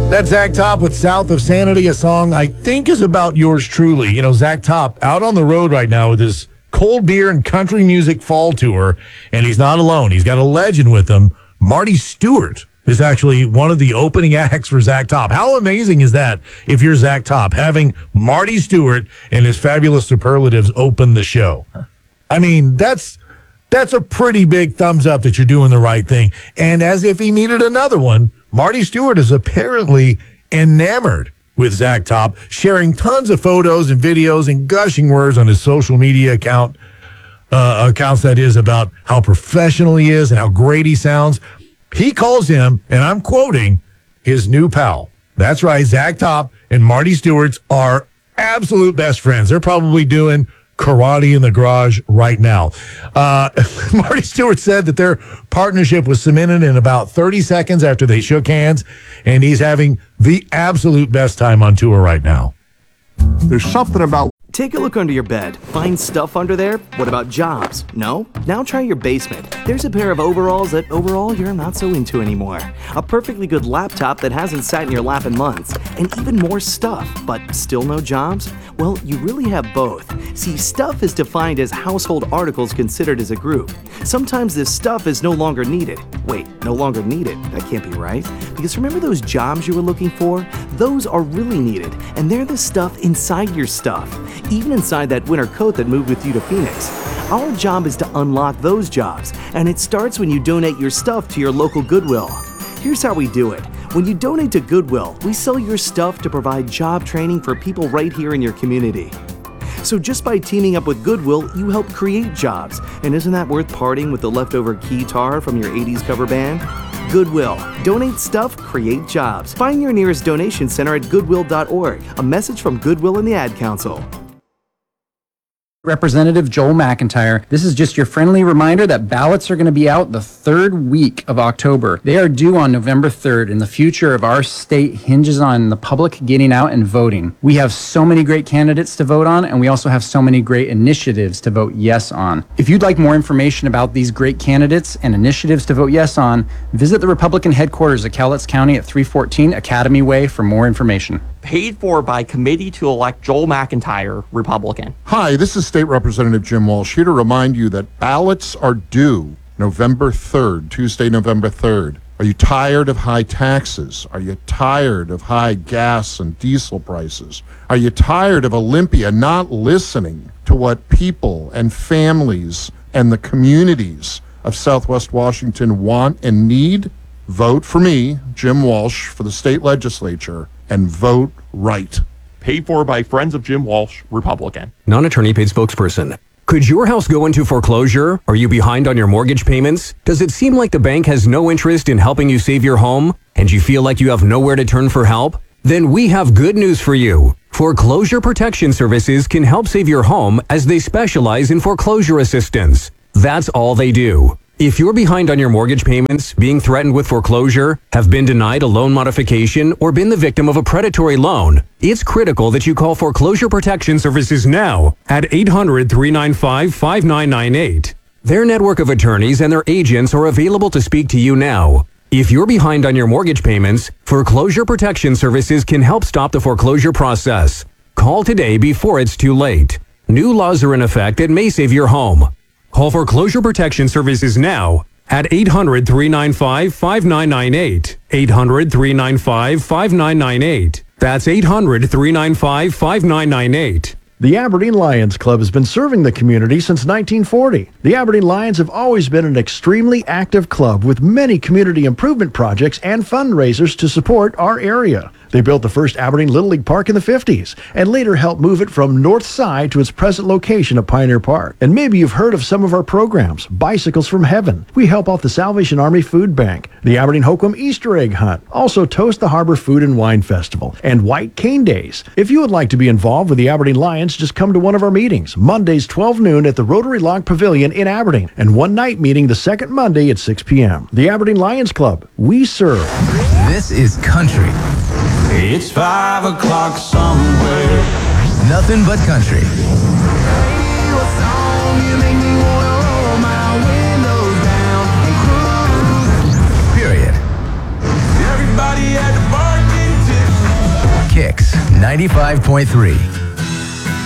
That's Zach Top with South of Sanity, a song I think is about yours truly. You know, Zach Top out on the road right now with his cold beer and country music fall tour, and he's not alone. He's got a legend with him. Marty Stewart is actually one of the opening acts for Zach Top. How amazing is that if you're Zach Top, having Marty Stewart and his fabulous superlatives open the show? I mean, that's a pretty big thumbs up that you're doing the right thing. And as if he needed another one, Marty Stewart is apparently enamored with Zach Top, sharing tons of photos and videos and gushing words on his social media accounts that is, about how professional he is and how great he sounds. He calls him, and I'm quoting, his new pal. That's right, Zach Top and Marty Stewart are absolute best friends. They're probably doing karate in the garage right now. Marty Stewart said that their partnership was cemented in about 30 seconds after they shook hands, and he's having the absolute best time on tour right now. There's something about... Take a look under your bed. Find stuff under there? What about jobs? No? Now try your basement. There's a pair of overalls that overall you're not so into anymore. A perfectly good laptop that hasn't sat in your lap in months. And even more stuff, but still no jobs? Well, you really have both. See, stuff is defined as household articles considered as a group. Sometimes this stuff is no longer needed. Wait, no longer needed? That can't be right. Because remember those jobs you were looking for? Those are really needed, and they're the stuff inside your stuff. Even inside that winter coat that moved with you to Phoenix. Our job is to unlock those jobs, and it starts when you donate your stuff to your local Goodwill. Here's how we do it. When you donate to Goodwill, we sell your stuff to provide job training for people right here in your community. So just by teaming up with Goodwill, you help create jobs. And isn't that worth parting with the leftover guitar from your 80s cover band? Goodwill. Donate stuff, create jobs. Find your nearest donation center at goodwill.org. A message from Goodwill and the Ad Council. Representative Joel McIntyre. This is just your friendly reminder that ballots are going to be out the third week of October. They are due on November 3rd, and the future of our state hinges on the public getting out and voting. We have so many great candidates to vote on, and we also have so many great initiatives to vote yes on. If you'd like more information about these great candidates and initiatives to vote yes on, visit the Republican headquarters of Cowlitz County at 314 Academy Way for more information. Paid for by Committee to Elect Joel McIntyre, Republican. Hi, this is State Representative Jim Walsh, here to remind you that ballots are due November 3rd, Tuesday, November 3rd. Are you tired of high taxes? Are you tired of high gas and diesel prices? Are you tired of Olympia not listening to what people and families and the communities of Southwest Washington want and need? Vote for me, Jim Walsh, for the state legislature, and vote right. Paid for by Friends of Jim Walsh, Republican. Non-attorney paid spokesperson. Could your house go into foreclosure? Are you behind on your mortgage payments? Does it seem like the bank has no interest in helping you save your home? And you feel like you have nowhere to turn for help? Then we have good news for you. Foreclosure Protection Services can help save your home as they specialize in foreclosure assistance. That's all they do. If you're behind on your mortgage payments, being threatened with foreclosure, have been denied a loan modification, or been the victim of a predatory loan, it's critical that you call Foreclosure Protection Services now at 800-395-5998. Their network of attorneys and their agents are available to speak to you now. If you're behind on your mortgage payments, Foreclosure Protection Services can help stop the foreclosure process. Call today before it's too late. New laws are in effect that may save your home. Call Foreclosure Protection Services now at 800-395-5998. 800-395-5998. That's 800-395-5998. The Aberdeen Lions Club has been serving the community since 1940. The Aberdeen Lions have always been an extremely active club with many community improvement projects and fundraisers to support our area. They built the first Aberdeen Little League Park in the 50s and later helped move it from North Side to its present location of Pioneer Park. And maybe you've heard of some of our programs. Bicycles from Heaven. We help out the Salvation Army Food Bank, the Aberdeen Hoquiam Easter Egg Hunt, also Toast the Harbor Food and Wine Festival, and White Cane Days. If you would like to be involved with the Aberdeen Lions, just come to one of our meetings, Mondays 12 noon at the Rotary Log Pavilion in Aberdeen, and one night meeting the second Monday at 6 p.m. The Aberdeen Lions Club. We serve. This is country. It's 5 o'clock somewhere. Nothing but country. Period. Everybody at the bar getting 95.3.